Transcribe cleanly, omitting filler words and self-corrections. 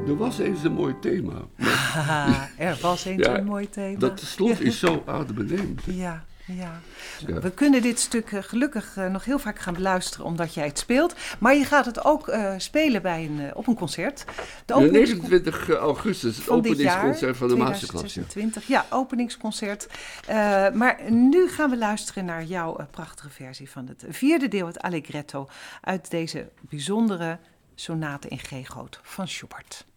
Er was eens een mooi thema. Er was eens een mooi thema. Dat slot is zo adembenemend. Ja. We kunnen dit stuk gelukkig nog heel vaak gaan beluisteren omdat jij het speelt. Maar je gaat het ook spelen op een concert. De 29 augustus, het openingsconcert van de Masterclass. 2026, ja, openingsconcert. Maar nu gaan we luisteren naar jouw prachtige versie van het vierde deel, het Allegretto, uit deze bijzondere sonate in G groot van Schubert.